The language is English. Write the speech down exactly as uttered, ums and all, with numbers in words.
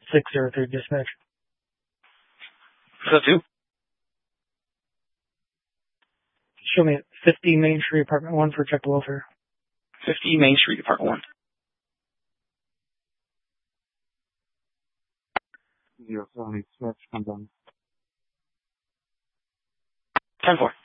six zero three dispatch. What's up, two? Show me at fifty Main Street, Apartment one for check welfare. fifty Main Street, Apartment one. Zero seven eight dispatch, come down. ten four.